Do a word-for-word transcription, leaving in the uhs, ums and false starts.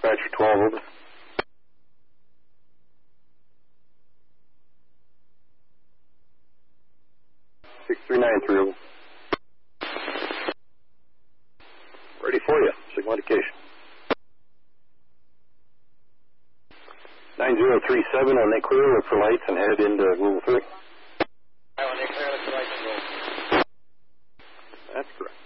Dispatcher twelve, over. six three nine three, over. Ready for you. Signal indication. nine zero three seven, on they clear, look for lights and head into Google three. On they clear, look for lights and roll. That's correct.